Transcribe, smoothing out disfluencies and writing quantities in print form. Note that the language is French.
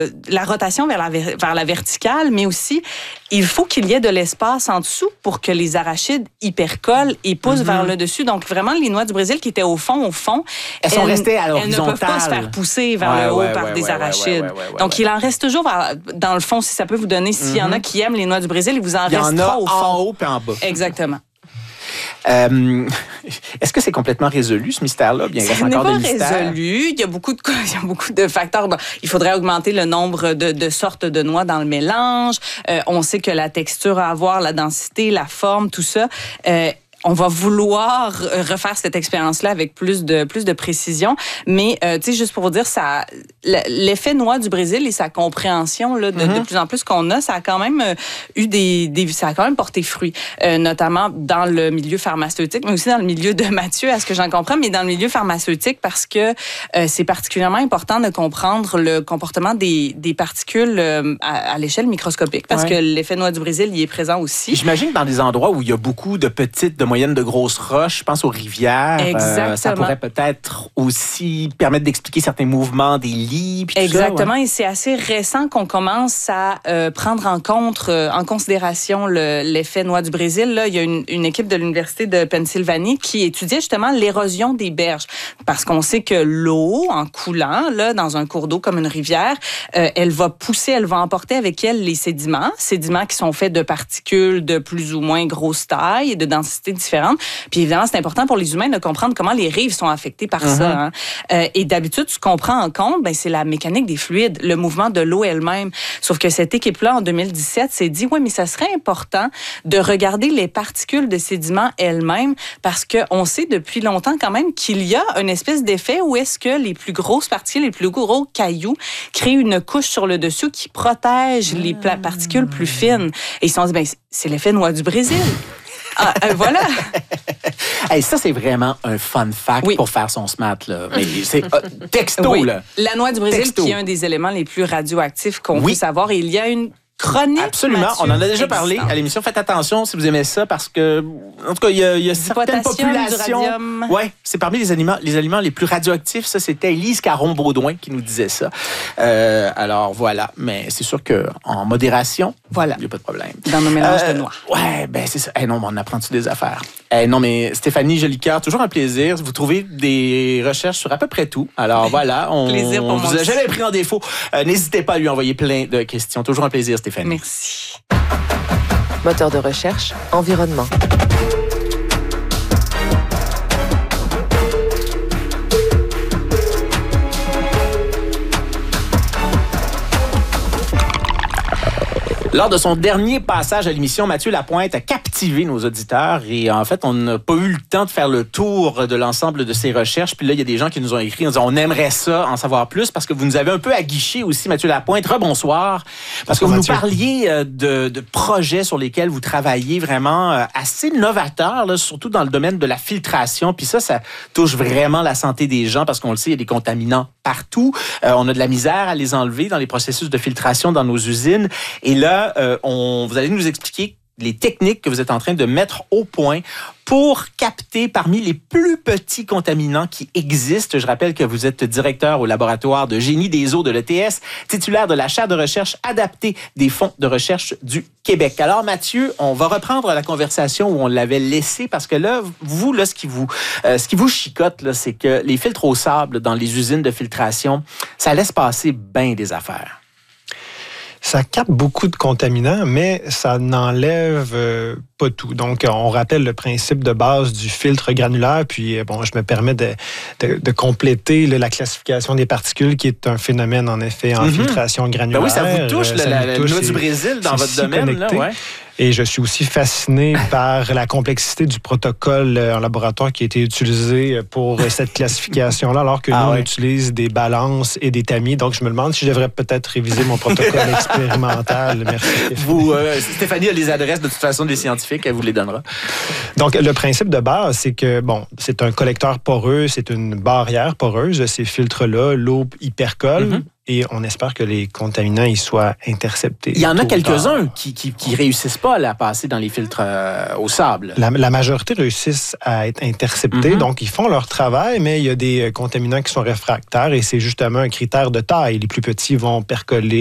la rotation vers la verticale, mais aussi, il faut qu'il y ait de l'espace en dessous pour que les arachides hypercollent et poussent vers le dessus. Donc, vraiment, les noix du Brésil qui étaient au fond, elles sont restées à l'horizontale. Elles ne peuvent pas se faire pousser vers le haut par des arachides. Donc, il en reste toujours dans le fond, si ça peut vous donner, s'il y en a qui aiment les noix du Brésil, il vous en restera au fond. En haut et en bas. Exactement. Est-ce que c'est complètement résolu, ce mystère-là? Bien, Ce n'est pas résolu. Il y a beaucoup de facteurs. Bon, il faudrait augmenter le nombre de sortes de noix dans le mélange. On sait que la texture à avoir, la densité, la forme, tout ça... on va vouloir refaire cette expérience-là avec plus de précision. Mais, tu sais, juste pour vous dire, l'effet noix du Brésil et sa compréhension là, de plus en plus qu'on a, ça a quand même ça a quand même porté fruit. Notamment dans le milieu pharmaceutique, mais aussi dans le milieu de Mathieu, à ce que j'en comprends, mais dans le milieu pharmaceutique parce que c'est particulièrement important de comprendre le comportement des particules à l'échelle microscopique parce que l'effet noix du Brésil, il est présent aussi. J'imagine que dans des endroits où il y a beaucoup de moyenne de grosses roches, je pense aux rivières. Ça pourrait peut-être aussi permettre d'expliquer certains mouvements des lits. Exactement, et c'est assez récent qu'on commence à prendre en considération l'effet noix du Brésil. Là, il y a une équipe de l'Université de Pennsylvanie qui étudiait justement l'érosion des berges. Parce qu'on sait que l'eau, en coulant là, dans un cours d'eau comme une rivière, elle va emporter avec elle les sédiments qui sont faits de particules de plus ou moins grosse taille et de densité différentes. Puis évidemment, c'est important pour les humains de comprendre comment les rives sont affectées par ça. Hein. Et d'habitude, ce qu'on prend en compte, c'est la mécanique des fluides, le mouvement de l'eau elle-même. Sauf que cette équipe-là, en 2017, s'est dit, mais ça serait important de regarder les particules de sédiments elles-mêmes parce qu'on sait depuis longtemps quand même qu'il y a une espèce d'effet où est-ce que les plus grosses particules, les plus gros cailloux créent une couche sur le dessus qui protège les particules plus fines. Et ils se sont dit, c'est l'effet noix du Brésil. Voilà. Hey, ça, c'est vraiment un fun fact pour faire son SMAT. Là. Mais c'est texto. Là. La noix du Brésil, qui est un des éléments les plus radioactifs qu'on puisse avoir. Et il y a une chronique. Absolument. On en a déjà parlé à l'émission. Faites attention si vous aimez ça parce que, en tout cas, il y a certaines populations. Oui, c'est parmi les aliments les plus radioactifs. Ça, c'était Élise Caron-Baudouin qui nous disait ça. Alors, voilà. Mais c'est sûr qu'en modération, il n'y a pas de problème. Dans nos mélanges de noix. Oui, c'est ça. Non, mais on apprend-tu des affaires? Non, mais Stéphanie Jolicoeur, toujours un plaisir. Vous trouvez des recherches sur à peu près tout. Alors, voilà. Plaisir pour on vous a jamais pris en défaut. N'hésitez pas à lui envoyer plein de questions. Toujours un plaisir, Stéphanie. Merci. Moteur de recherche, environnement. Lors de son dernier passage à l'émission, Mathieu Lapointe a captivé nos auditeurs et en fait, on n'a pas eu le temps de faire le tour de l'ensemble de ses recherches. Puis là, il y a des gens qui nous ont écrit en disant on aimerait ça, en savoir plus parce que vous nous avez un peu aguiché aussi, Mathieu Lapointe. Rebonsoir. Parce que vous nous parliez de projets sur lesquels vous travaillez vraiment assez novateurs, là, surtout dans le domaine de la filtration. Puis ça touche vraiment la santé des gens parce qu'on le sait, il y a des contaminants partout. On a de la misère à les enlever dans les processus de filtration dans nos usines. Et là, vous allez nous expliquer les techniques que vous êtes en train de mettre au point pour capter parmi les plus petits contaminants qui existent. Je rappelle que vous êtes directeur au laboratoire de génie des eaux de l'ETS, titulaire de la chaire de recherche adaptée des fonds de recherche du Québec. Alors Mathieu, on va reprendre la conversation où on l'avait laissée parce que là, vous, là, ce qui vous chicote, là, c'est que les filtres au sable dans les usines de filtration, ça laisse passer bien des affaires. Ça capte beaucoup de contaminants, mais ça n'enlève pas tout. Donc, on rappelle le principe de base du filtre granulaire, puis je me permets de compléter la classification des particules, qui est un phénomène, en effet, en filtration granulaire. Ben oui, ça vous touche, la noix du Brésil, dans votre domaine. Là, ouais. Et je suis aussi fasciné par la complexité du protocole en laboratoire qui a été utilisé pour cette classification-là, alors que nous, on utilise des balances et des tamis. Donc, je me demande si je devrais peut-être réviser mon protocole expérimental. Merci, Stéphanie. Stéphanie a les adresses, de toute façon, des scientifiques. Elle vous les donnera. Donc, le principe de base, c'est que, c'est un collecteur poreux, c'est une barrière poreuse, ces filtres-là, l'eau hypercolle. et on espère que les contaminants y soient interceptés. Il y en a quelques-uns qui réussissent pas à passer dans les filtres au sable. La majorité réussissent à être interceptés, donc ils font leur travail, mais il y a des contaminants qui sont réfractaires et c'est justement un critère de taille. Les plus petits vont percoler